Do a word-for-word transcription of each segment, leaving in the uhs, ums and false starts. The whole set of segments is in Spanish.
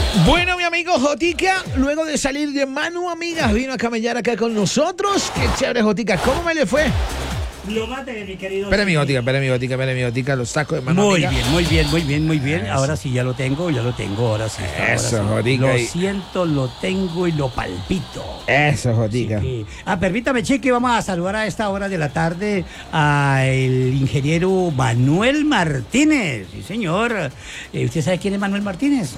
Bueno, mi amigo Jotica, luego de salir de Manu Amigas, vino a camellar acá con nosotros. Qué chévere, Jotica. ¿Cómo me le fue? Lo mate, mi querido. Espera mi Jotica, espera mi Jotica, espera mi Jotica, los sacos de Manu Muy Amigas. bien, muy bien, muy bien, muy bien. Eso. Ahora sí, ya lo tengo, ya lo tengo, ahora sí. ahora Eso, sí. Jotica, Lo y- siento, lo tengo y lo palpito. Eso, Jotica. Sí. Ah, permítame, Chiqui, vamos a saludar a esta hora de la tarde al ingeniero Manuel Martínez. Sí, señor. Eh, ¿Usted sabe quién es Manuel Martínez?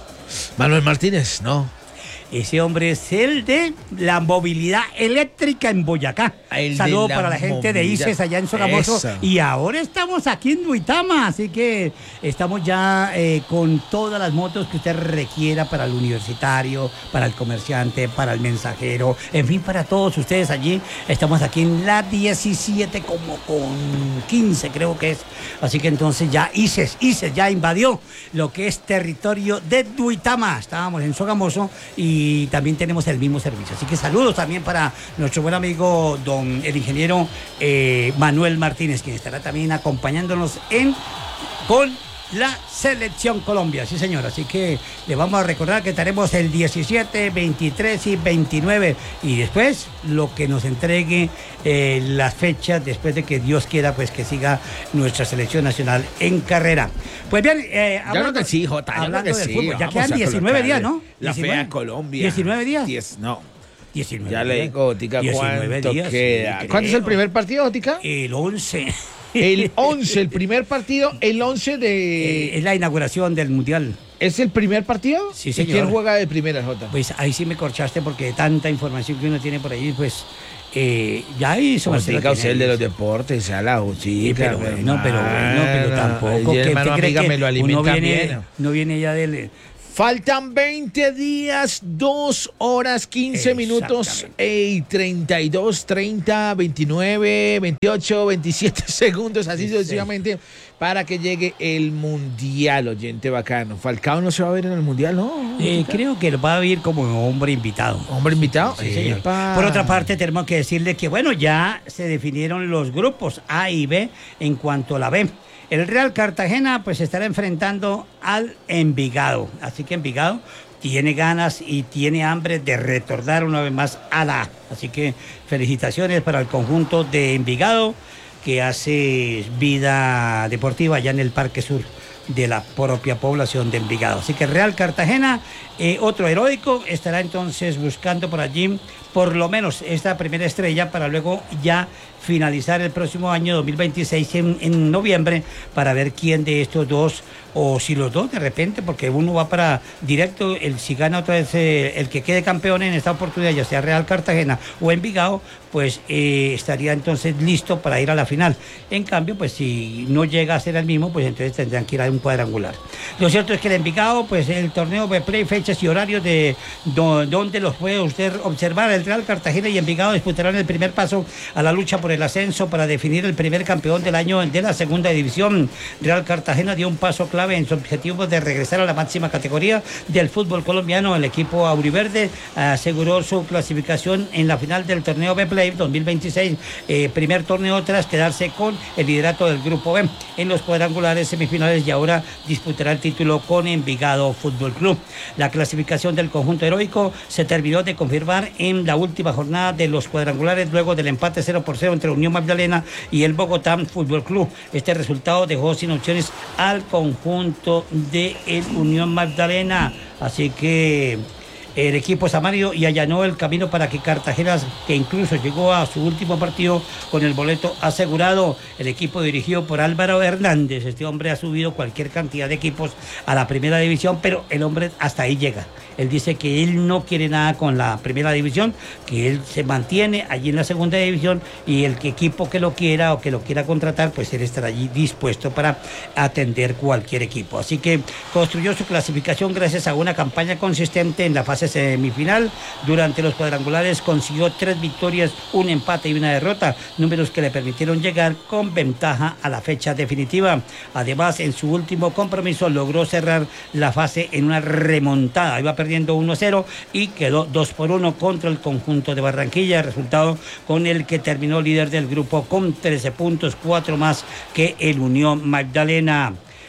Manuel Martínez, no. Ese hombre es el de la movilidad eléctrica en Boyacá. El de Saludos la para la gente de movilidad. ICES allá en Sogamoso. Eso. Y ahora estamos aquí en Duitama, así que estamos ya eh, con todas las motos que usted requiera para el universitario, para el comerciante, para el mensajero, en fin, para todos ustedes allí. Estamos aquí en la diecisiete como con quince creo que es. Así que entonces ya ICES, ICES ya invadió lo que es territorio de Duitama. Estábamos en Sogamoso y y también tenemos el mismo servicio. Así que saludos también para nuestro buen amigo don el ingeniero eh, Manuel Martínez, quien estará también acompañándonos en con la Selección Colombia. Sí, señor. Así que le vamos a recordar que estaremos el diecisiete, veintitrés y veintinueve. Y después lo que nos entregue eh, las fechas, después de que Dios quiera, pues que siga nuestra Selección Nacional en carrera. Pues bien, eh, Yo creo que sí, Jota, yo creo hablando que del sí. fútbol, ya Vamos quedan a diecinueve días, ¿no? colocarle La diecinueve. fea Colombia. diecinueve días. Diez, no. diecinueve Ya le días. digo, Jotica, diecinueve ¿cuánto días, queda? sí, ¿Cuánto es el creo. primer partido, Jotica? El once. El once, el primer partido, el once Eh, de... es la inauguración del Mundial. ¿Es el primer partido? Sí, ¿Y señor. quién juega de primera, Jota? Pues ahí sí me corchaste porque de tanta información que uno tiene por ahí, pues eh, ya hizo Jotica, usted el de los deportes, sea la Jotica. Sí, pero bueno, pero bueno, pero tampoco. Y ¿Qué- el hermano qué cree amiga que me lo uno alimenta viene, bien. no viene ya del... Faltan veinte días, dos horas, quince minutos, Exactamente. y treinta y dos, treinta, veintinueve, veintiocho, veintisiete segundos, así Sí, sucesivamente, para que llegue el Mundial, oyente bacano. Falcao no se va a ver en el Mundial, ¿no? Eh, creo que va a ir como hombre invitado. Hombre invitado. Sí, señor. Epa. Por otra parte, tenemos que decirle que, bueno, ya se definieron los grupos A y B en cuanto a la B. El Real Cartagena, pues, estará enfrentando al Envigado. Así que Envigado tiene ganas y tiene hambre de retornar una vez más a la A. Así que felicitaciones para el conjunto de Envigado, que hace vida deportiva allá en el Parque Sur de la propia población de Envigado. Así que Real Cartagena, eh, otro heroico, estará entonces buscando por allí por lo menos esta primera estrella para luego ya finalizar el próximo año dos mil veintiséis en, en noviembre para ver quién de estos dos o si los dos de repente, porque uno va para directo, el si gana otra vez eh, el que quede campeón en esta oportunidad, ya sea Real Cartagena o Envigado, pues eh, estaría entonces listo para ir a la final. En cambio, pues si no llega a ser el mismo, pues entonces tendrán que ir a un cuadrangular. Lo cierto es que el Envigado, pues el torneo de play, fechas y horarios de do, donde los puede usted observar. El Real Cartagena y Envigado disputarán el primer paso a la lucha por el ascenso para definir el primer campeón del año de la segunda división. Real Cartagena dio un paso clave en su objetivo de regresar a la máxima categoría del fútbol colombiano. El equipo auriverde aseguró su clasificación en la final del torneo B-Play dos mil veintiséis, eh, primer torneo tras quedarse con el liderato del grupo B en los cuadrangulares semifinales, y ahora disputará el título con Envigado Fútbol Club. La clasificación del conjunto heroico se terminó de confirmar en la última jornada de los cuadrangulares luego del empate cero por cero entre Unión Magdalena y el Bogotá Fútbol Club. Este resultado dejó sin opciones al conjunto de el Unión Magdalena, así que el equipo samario y allanó el camino para que Cartagena, que incluso llegó a su último partido con el boleto asegurado, el equipo dirigido por Álvaro Hernández. Este hombre ha subido cualquier cantidad de equipos a la primera división, pero el hombre hasta ahí llega. Él dice que él no quiere nada con la primera división, que él se mantiene allí en la segunda división, y el que equipo que lo quiera o que lo quiera contratar, pues él estará allí dispuesto para atender cualquier equipo. Así que construyó su clasificación gracias a una campaña consistente en la fase semifinal. Durante los cuadrangulares consiguió tres victorias, un empate y una derrota, números que le permitieron llegar con ventaja a la fecha definitiva. Además, en su último compromiso logró cerrar la fase en una remontada. Iba perdiendo uno a cero y quedó dos por uno contra el conjunto de Barranquilla, resultado con el que terminó líder del grupo con trece puntos, cuatro más que el Unión Magdalena.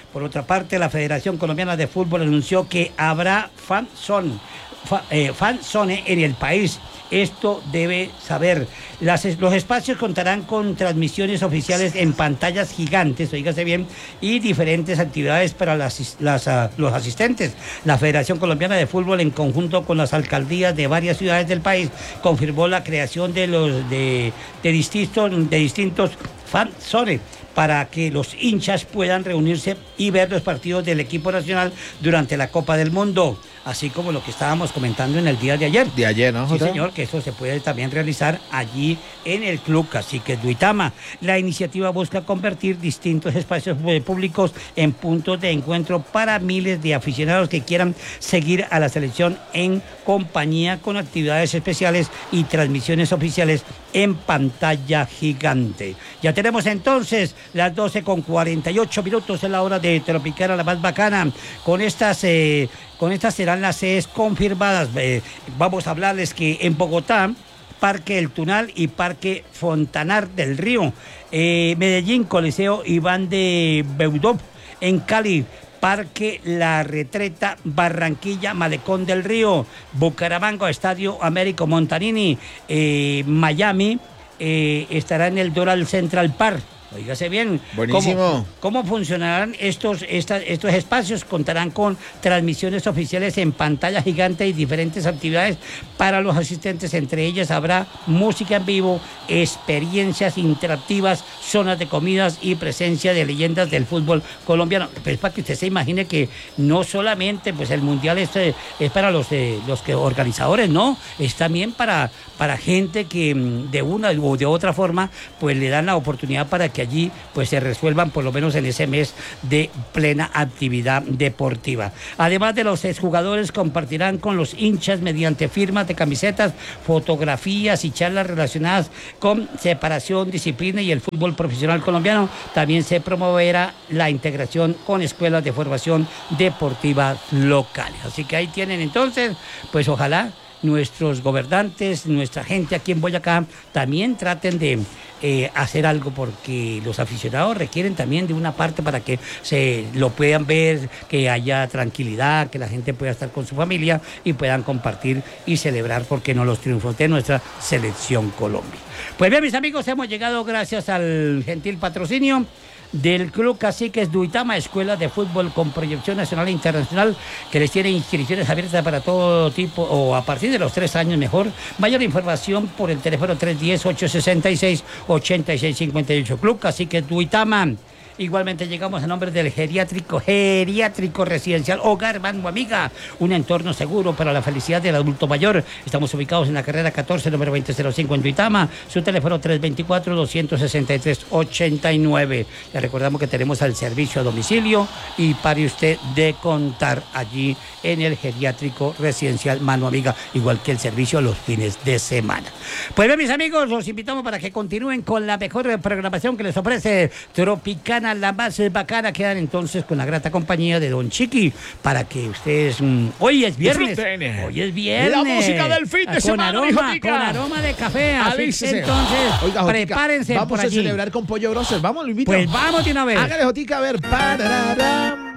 Por otra parte, la Federación Colombiana de Fútbol anunció que habrá fan zone, fa, eh, fan zone en el país. Esto debe saber. Las, los espacios contarán con transmisiones oficiales en pantallas gigantes, oígase bien, y diferentes actividades para las, las, uh, los asistentes. La Federación Colombiana de Fútbol, en conjunto con las alcaldías de varias ciudades del país, confirmó la creación de los de, de distintos, de distintos fan zones para que los hinchas puedan reunirse y ver los partidos del equipo nacional durante la Copa del Mundo, así como lo que estábamos comentando en el día de ayer. De ayer, ¿no, Sí, Jota? señor, que eso se puede también realizar allí en el Club Caciques Duitama. La iniciativa busca convertir distintos espacios públicos en puntos de encuentro para miles de aficionados que quieran seguir a la selección en compañía, con actividades especiales y transmisiones oficiales en pantalla gigante. Ya tenemos entonces las doce con cuarenta y ocho minutos en la hora de Tropicana, la más bacana. Con estas, eh, con estas serán las sedes confirmadas. Eh, vamos a hablarles que en Bogotá, Parque El Tunal y Parque Fontanar del Río. Eh, Medellín, Coliseo Iván de Beudó. En Cali, Parque La Retreta, Barranquilla, Malecón del Río. Bucaramanga, Estadio Américo Montanini. Eh, Miami, eh, estará en el Doral Central Park. Oígase bien. Buenísimo. ¿Cómo, cómo funcionarán estos, estas, estos espacios? Contarán con transmisiones oficiales en pantalla gigante y diferentes actividades para los asistentes. Entre ellas habrá música en vivo, experiencias interactivas, zonas de comidas y presencia de leyendas del fútbol colombiano. Pues para que usted se imagine que no solamente pues el mundial es, es para los, eh, los que organizadores, no, es también para, para gente que de una o de otra forma pues le dan la oportunidad para que allí pues se resuelvan por lo menos en ese mes de plena actividad deportiva. Además de los exjugadores, compartirán con los hinchas mediante firmas de camisetas, fotografías y charlas relacionadas con separación, disciplina y el fútbol profesional colombiano. También se promoverá la integración con escuelas de formación deportiva locales. Así que ahí tienen entonces, pues ojalá nuestros gobernantes, nuestra gente aquí en Boyacá también traten de eh, hacer algo, porque los aficionados requieren también de una parte para que se lo puedan ver, que haya tranquilidad, que la gente pueda estar con su familia y puedan compartir y celebrar, ¿por qué no?, los triunfos de nuestra selección Colombia. Pues bien, mis amigos, hemos llegado gracias al gentil patrocinio del Club Caciques Duitama, escuela de fútbol con proyección nacional e internacional, que les tiene inscripciones abiertas para todo tipo, o a partir de los tres años mejor. Mayor información por el teléfono tres uno cero, ocho seis seis, ocho seis cinco ocho. Club Caciques Duitama. Igualmente llegamos a nombre del geriátrico, geriátrico residencial Hogar Manu Amiga, un entorno seguro para la felicidad del adulto mayor. Estamos ubicados en la carrera catorce, número veinte cero cinco en Duitama. Su teléfono tres dos cuatro, dos seis tres, ocho nueve. Le recordamos que tenemos al servicio a domicilio y pare usted de contar allí en el geriátrico residencial Manu Amiga, igual que el servicio los fines de semana. Pues bien, mis amigos, los invitamos para que continúen con la mejor programación que les ofrece Tropicana, la más bacana. Quedan entonces con la grata compañía de Don Chiqui para que ustedes mmm, hoy es viernes, disfruten. hoy es viernes, La música del fin de con semana, aroma, hijo, con aroma de café, así que Alícese. entonces Oiga, Jotica, prepárense vamos por a allí. celebrar con Pollo Broses. Vamos, lo invito. Pues vamos de una vez. Hágale, Jotica, a ver. Pararán.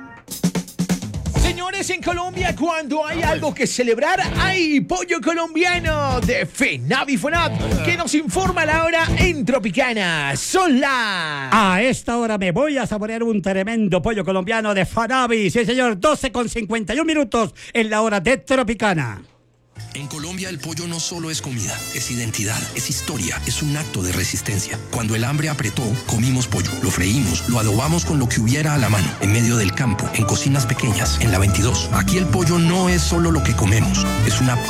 Señores, en Colombia, cuando hay algo que celebrar, hay pollo colombiano de FENAVI FONAP, que nos informa la hora en Tropicana. Son las... A esta hora me voy a saborear un tremendo pollo colombiano de FENAVI. Sí, señor, doce con cincuenta y un minutos en la hora de Tropicana. En Colombia el pollo no solo es comida, es identidad, es historia, es un acto de resistencia. Cuando el hambre apretó, comimos pollo, lo freímos, lo adobamos con lo que hubiera a la mano, en medio del campo, en cocinas pequeñas, en la veintidós. Aquí el pollo no es solo lo que comemos, es una